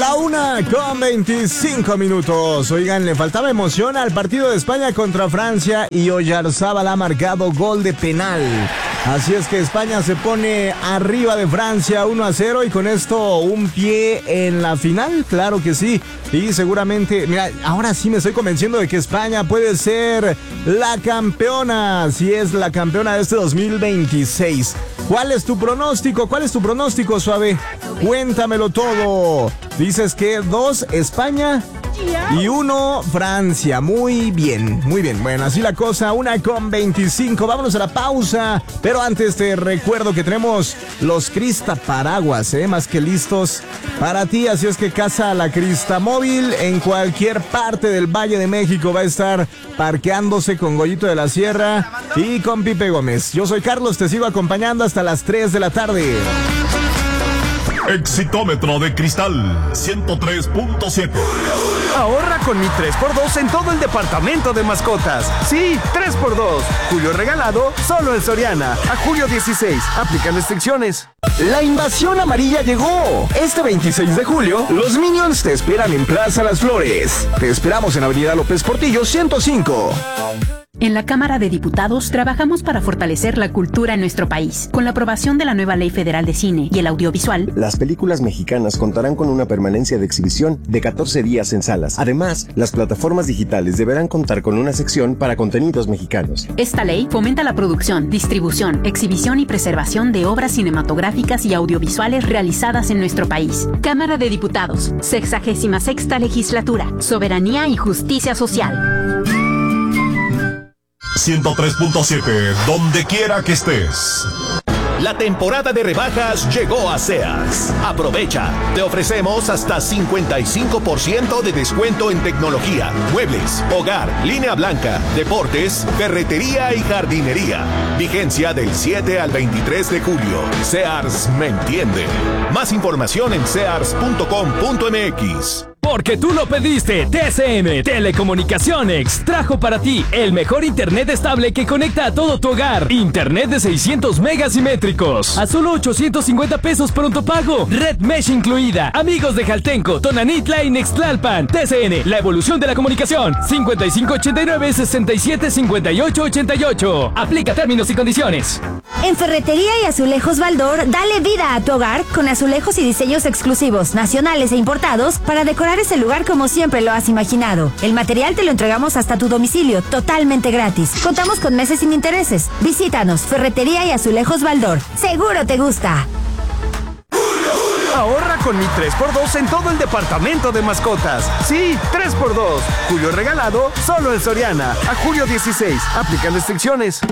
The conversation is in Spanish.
1:25. Oigan, le faltaba emoción al partido de España contra Francia y Oyarzábal ha marcado gol de penal. Así es que España se pone arriba de Francia 1-0 y con esto un pie en la final, claro que sí. Y seguramente, mira, ahora sí me estoy convenciendo de que España puede ser la campeona, si es la campeona de este 2026. ¿Cuál es tu pronóstico? Suave? Cuéntamelo todo. Dices que 2 España y 1 Francia. Muy bien. Bueno, así la cosa, 1:25. Vámonos a la pausa. Pero antes te recuerdo que tenemos los Cristaparaguas, más que listos para ti. Así es que casa la Cristamóvil en cualquier parte del Valle de México. Va a estar parqueándose con Goyito de la Sierra y con Pipe Gómez. Yo soy Carlos, te sigo acompañando hasta las 3 de la tarde. Exitómetro de Cristal 103.7. Ahorra con mi 3x2 en todo el departamento de mascotas. Sí, 3x2. Julio regalado solo en Soriana. A julio 16. Aplican restricciones. La invasión amarilla llegó. Este 26 de julio, los Minions te esperan en Plaza Las Flores. Te esperamos en Avenida López Portillo 105. En la Cámara de Diputados trabajamos para fortalecer la cultura en nuestro país. Con la aprobación de la nueva Ley Federal de Cine y el Audiovisual, las películas mexicanas contarán con una permanencia de exhibición de 14 días en salas. Además, las plataformas digitales deberán contar con una sección para contenidos mexicanos. Esta ley fomenta la producción, distribución, exhibición y preservación de obras cinematográficas y audiovisuales realizadas en nuestro país. Cámara de Diputados, 66ª Legislatura, Soberanía y Justicia Social. 103.7, donde quiera que estés. La temporada de rebajas llegó a Sears. Aprovecha. Te ofrecemos hasta 55% de descuento en tecnología, muebles, hogar, línea blanca, deportes, ferretería y jardinería. Vigencia del 7 al 23 de julio. Sears me entiende. Más información en sears.com.mx. Porque tú lo pediste, TCM Telecomunicaciones trajo para ti el mejor internet estable que conecta a todo tu hogar. Internet de 600 megas simétricos a solo 850 pesos pronto pago. Red Mesh incluida. Amigos de Jaltenco, Tonanitla y Nextlalpan. TCN, la evolución de la comunicación. 5589-675888. Aplica términos y condiciones. En Ferretería y Azulejos Baldor, dale vida a tu hogar con azulejos y diseños exclusivos, nacionales e importados para decorar ese lugar como siempre lo has imaginado. El material te lo entregamos hasta tu domicilio, totalmente gratis. Contamos con meses sin intereses. Visítanos, Ferretería y Azulejos Baldor. Seguro te gusta. Ahorra con mi 3x2 en todo el departamento de mascotas. Sí, 3x2. Julio regalado solo en Soriana. A julio 16. Aplican restricciones.